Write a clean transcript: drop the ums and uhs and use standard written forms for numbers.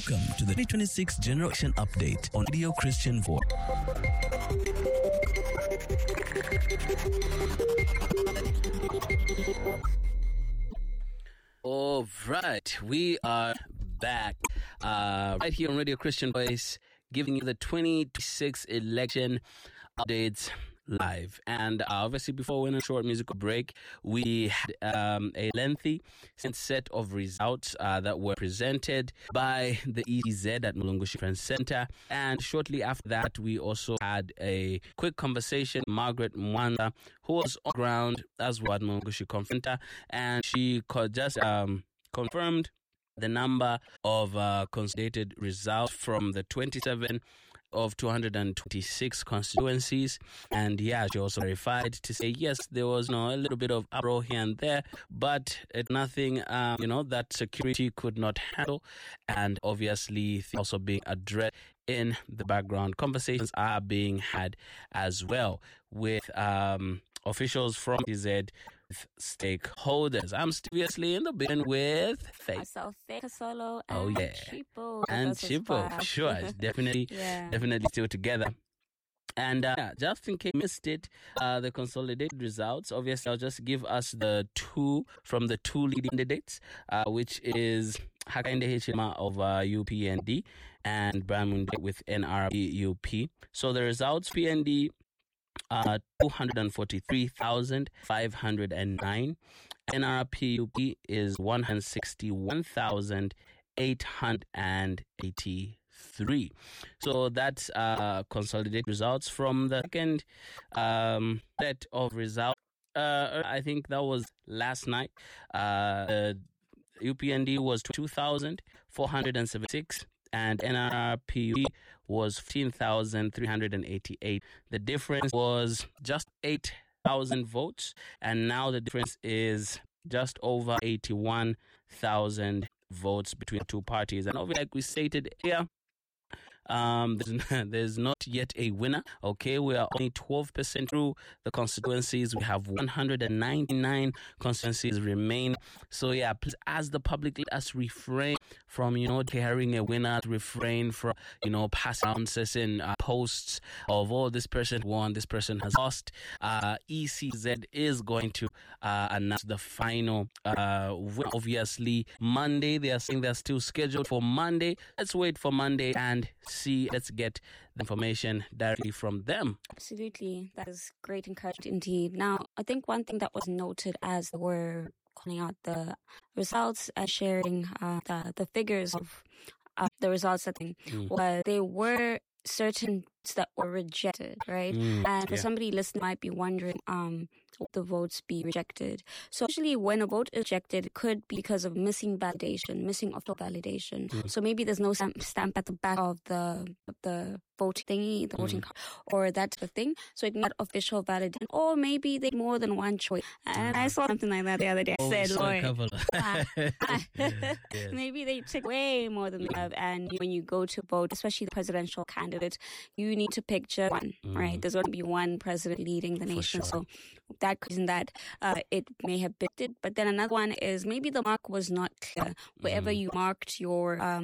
Welcome to the 2026 General Election Update on Radio Christian Voice. All right, we are back right here on Radio Christian Voice, giving you the 2026 election updates live. And obviously, before we went on a short musical break, we had a lengthy set of results that were presented by the EZ at Mulungushi Friends Center. And shortly after that, we also had a quick conversation with Margaret Mwanda, who was on ground as well at Mulungushi Conference Center, and she just confirmed the number of consolidated results from the 27 of 226 constituencies. And yeah, she also verified to say, yes, there was a little bit of uproar here and there, but nothing, that security could not handle. And obviously also being addressed in the background. Conversations are being had as well with officials from TZ, stakeholders. I'm obviously in the building with Faith. Myself, Faith Solo, and Chipo. And Chipo, sure. It's definitely still together. And just in case you missed it, the consolidated results, obviously I'll just give us the two from the two leading candidates, which is Hakainde Hichilema of UPND and Brian Munde with NRP UP. So the results, PND 243,509. NRPUP is 161,883. So that's consolidated results from the second set of results. I think that was last night. UPND was 2,476. And NRPUP was 15,388. The difference was just 8,000 votes, and now the difference is just over 81,000 votes between the two parties. And obviously, like we stated here, there's not yet a winner. Okay, we are only 12% through the constituencies. We have 199 constituencies remain. So yeah, please, as the public, let us refrain from declaring a winner, refrain from passing out certain posts of this person won, this person has lost. ECZ is going to announce the final winner. Obviously Monday. They are saying they're still scheduled for Monday. Let's wait for Monday and see. Let's get the information directly from them. Absolutely. That is great encouragement indeed. Now, I think one thing that was noted as they were calling out the results and sharing the figures of the results, I think, was they were certain that were rejected, right? And for somebody listening might be wondering, would the votes be rejected? So actually, when a vote is rejected, it could be because of missing validation, missing official validation. So maybe there's no stamp at the back of the voting thingy, the voting card, or that type of thing. So it's not official validation, or maybe they more than one choice. And I saw something like that the other day. I said, Lord, maybe they took way more than they have. And when you go to vote, especially the presidential candidate, you need to picture one, right? There's going to be one president leading the nation. Sure. So that reason that it may have been it. But then another one is maybe the mark was not clear. Wherever you marked your